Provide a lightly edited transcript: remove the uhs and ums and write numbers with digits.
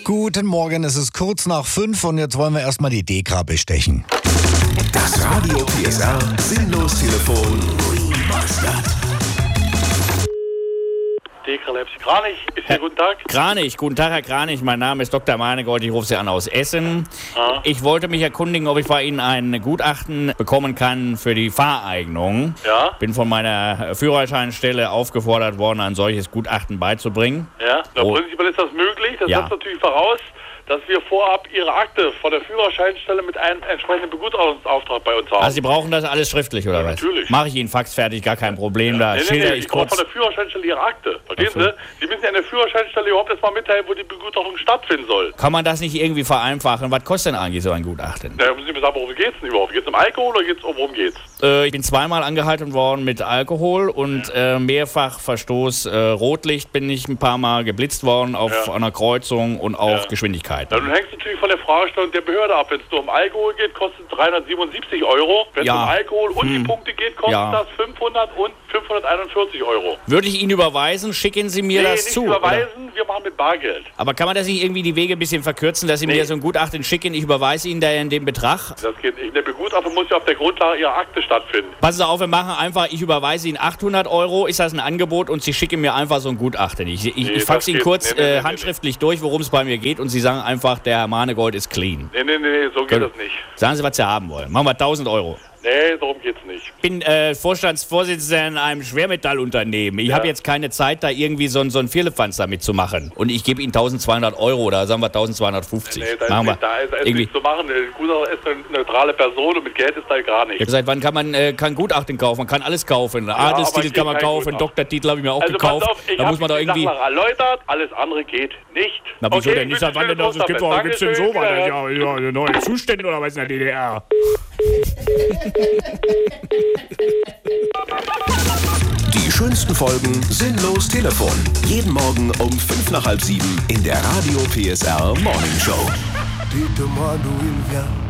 Guten Morgen, es ist kurz nach 5 und jetzt wollen wir erstmal die Dekra bestechen. Das Radio PSR Sinnlos-Telefon. Dekra Leipzig. Kranich, ist hier, guten Tag. Kranich, guten Tag, Herr Kranich. Mein Name ist Dr. Meinegold, ich rufe Sie an aus Essen. Ja. Ich wollte mich erkundigen, ob ich bei Ihnen ein Gutachten bekommen kann für die Fahreignung. Ja. Bin von meiner Führerscheinstelle aufgefordert worden, ein solches Gutachten beizubringen. Ja, Oh. prinzipiell ist das möglich. Das Ja. setzt natürlich voraus, dass wir vorab Ihre Akte von der Führerscheinstelle mit einem entsprechenden Begutachtungsauftrag bei uns haben. Also Sie brauchen das alles schriftlich, oder was? natürlich. Mache ich Ihnen faxfertig, gar kein Problem. Da schilder ich ich brauche kurz. von der Führerscheinstelle Ihre Akte. Verstehen Ach so. Sie? Sie müssen ja an der Führerscheinstelle überhaupt erstmal mitteilen, wo die Begutachtung stattfinden soll. Kann man das nicht irgendwie vereinfachen? Was kostet denn eigentlich so ein Gutachten? Da müssen Sie mir sagen, worum geht's denn überhaupt? Geht's um Alkohol oder worum geht's? Ich bin zweimal angehalten worden mit Alkohol und mehrfach Verstoß Rotlicht bin ich ein paar Mal geblitzt worden auf einer Kreuzung und auch Geschwindigkeit. Ja, nun hängt es natürlich von der Fragestellung der Behörde ab. Wenn es nur um Alkohol geht, kostet es 377 Euro. Wenn es Ja. um Alkohol und die Punkte geht, kostet Ja. das 500 und 541 Euro. Würde ich Ihnen überweisen, schicken Sie mir das nicht zu. überweisen, wir machen mit Bargeld. Aber kann man das nicht irgendwie die Wege ein bisschen verkürzen, dass Sie mir so ein Gutachten schicken, ich überweise Ihnen da in den Betrag? Das geht nicht. Der Begutachtung muss ja auf der Grundlage Ihrer Akte stattfinden. Passen Sie auf, wir machen einfach, ich überweise Ihnen 800 Euro, ist das ein Angebot und Sie schicken mir einfach so ein Gutachten. Ich das faxe Ihnen geht- kurz nee. handschriftlich durch, worum es bei mir geht und Sie sagen einfach, der Herr Manegold ist clean. Nee, so geht das nicht. Sagen Sie, was Sie haben wollen. Machen wir 1000 Euro. Nee, darum geht's nicht. Ich bin Vorstandsvorsitzender in einem Schwermetallunternehmen. Ich habe jetzt keine Zeit, da irgendwie so ein Firlefanz damit zu machen. Und ich gebe Ihnen 1200 Euro oder sagen wir 1250. Nee, da Machen wir. ist, da ist irgendwie. nichts zu machen. Der Gutachter ist eine neutrale Person und mit Geld ist da gar nichts. Seit wann kann man kann Gutachten kaufen? Man kann alles kaufen. Adelstitel aber ich kann man gebe kein kaufen, Gutachten. Doktortitel habe ich mir auch Also gekauft. pass auf, ich Da muss habe man doch die irgendwie. Sache erläutert, alles andere geht nicht. Na, wieso Okay, denn nicht? ich Seit wann denn das? wünsche Es dir gibt's denn so Dankeschön, weiter? Ja, neue Zustände oder was in der DDR? Die schönsten Folgen Sinnlos Telefon. Jeden Morgen um 5 nach halb 7 in der Radio PSR Morning Show. Dites-moi d'où il vient.